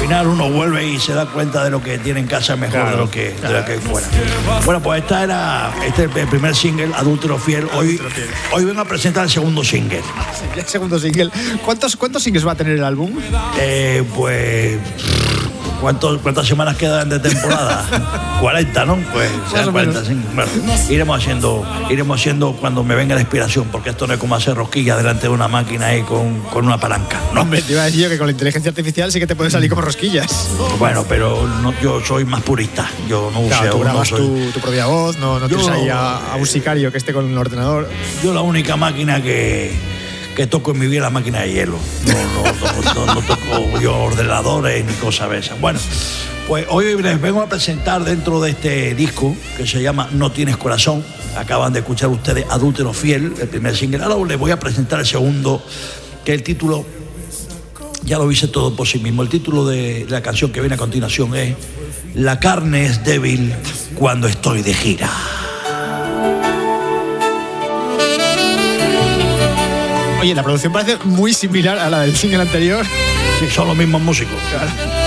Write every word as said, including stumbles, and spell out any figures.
final uno vuelve y se da cuenta de lo que tiene en casa mejor claro, de lo que claro. de lo que hay fuera. Bueno, pues esta era este es el primer single, Adúltero Fiel. Hoy, Adúltero Fiel. Hoy vengo a presentar el segundo single. El segundo single. ¿Cuántos, cuántos singles va a tener el álbum? Eh, pues... ¿Cuántos, ¿Cuántas semanas quedan de temporada? cuarenta, ¿no? Pues sean cuarenta, sí. Bueno, iremos haciendo, iremos haciendo cuando me venga la inspiración, porque esto no es como hacer rosquillas delante de una máquina ahí con, con una palanca, ¿no? Hombre, te iba a decir yo que con la inteligencia artificial sí que te pueden salir como rosquillas. Bueno, pero no, yo soy más purista. Yo no claro, uso... tú grabas no soy... tu, tu propia voz, no, no tienes ahí a, a un sicario que esté con un ordenador. Yo la única máquina que... que toco en mi vida la máquina de hielo. No, no, no, no, no toco yo ordenadores ni cosas de esas. Bueno, pues hoy les vengo a presentar dentro de este disco que se llama No Tienes Corazón. Acaban de escuchar ustedes Adúltero Fiel, el primer single. Ahora les voy a presentar el segundo, que el título, ya lo hice todo por sí mismo. El título de la canción que viene a continuación es La carne es débil cuando estoy de gira. Oye, la producción parece muy similar a la del single anterior. Sí, son los mismos músicos. Claro.